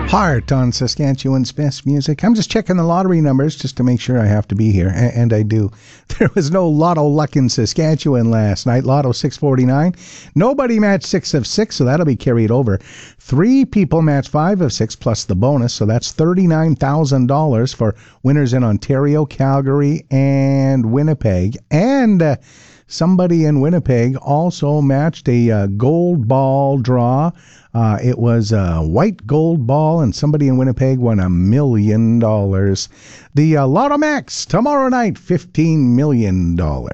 Heart on Saskatchewan's best music. I'm just checking the lottery numbers just to make sure I have to be here, and I do. There was no lotto luck in Saskatchewan last night. Lotto 649. Nobody matched 6 of 6, so that'll be carried over. 3 people matched 5 of 6 plus the bonus, so that's $39,000 for winners in Ontario, Calgary, and Winnipeg. And somebody in Winnipeg also matched a gold ball draw. It was a white gold ball, and somebody in Winnipeg won $1 million. The Lotto Max tomorrow night, $15 million.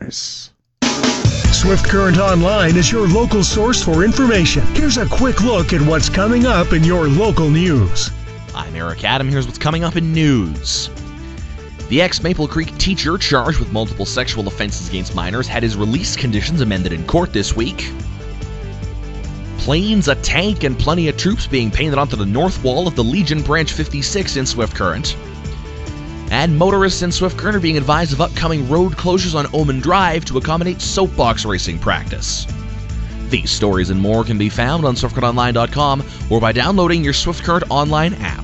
Swift Current Online is your local source for information. Here's a quick look at what's coming up in your local news. I'm Eric Adam. Here's what's coming up in news. The ex-Maple Creek teacher charged with multiple sexual offenses against minors had his release conditions amended in court this week. Planes, a tank, and plenty of troops being painted onto the north wall of the Legion Branch 56 in Swift Current. And motorists in Swift Current are being advised of upcoming road closures on Omen Drive to accommodate soapbox racing practice. These stories and more can be found on SwiftCurrentOnline.com or by downloading your Swift Current Online app.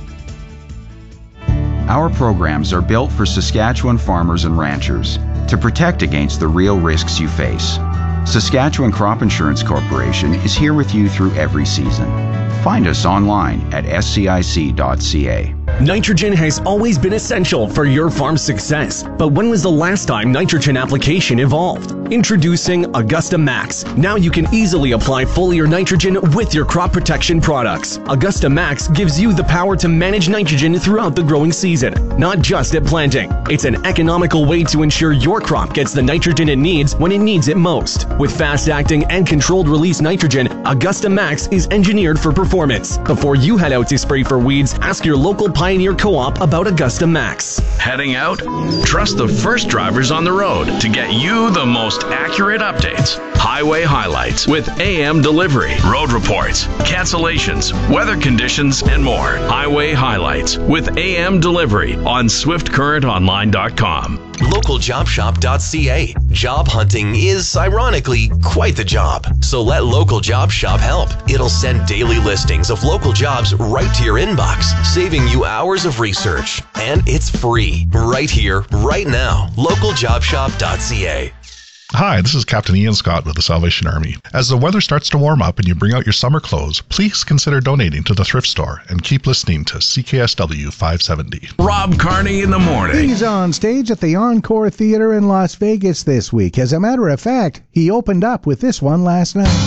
Our programs are built for Saskatchewan farmers and ranchers to protect against the real risks you face. Saskatchewan Crop Insurance Corporation is here with you through every season. Find us online at scic.ca. Nitrogen has always been essential for your farm's success, but when was the last time nitrogen application evolved? Introducing Augusta Max. Now you can easily apply foliar nitrogen with your crop protection products. Augusta Max gives you the power to manage nitrogen throughout the growing season, not just at planting. It's an economical way to ensure your crop gets the nitrogen it needs when it needs it most. With fast-acting and controlled release nitrogen, Augusta Max is engineered for performance. Before you head out to spray for weeds, ask your local Pioneer Co-op about Augusta Max. Heading out? Trust the first drivers on the road to get you the most accurate updates. Highway highlights with AM delivery, road reports, cancellations, weather conditions, and more. Highway highlights with AM delivery on SwiftCurrentOnline.com. LocalJobShop.ca. Job hunting is, ironically, quite the job. So let Local Job Shop help. It'll send daily listings of local jobs right to your inbox, saving you hours of research. And it's free, right here, right now. LocalJobShop.ca. Hi, this is Captain Ian Scott with the Salvation Army. As the weather starts to warm up and you bring out your summer clothes, please consider donating to the thrift store and keep listening to CKSW 570. Rob Carney in the morning. He's on stage at the Encore Theater in Las Vegas this week. As a matter of fact, he opened up with this one last night.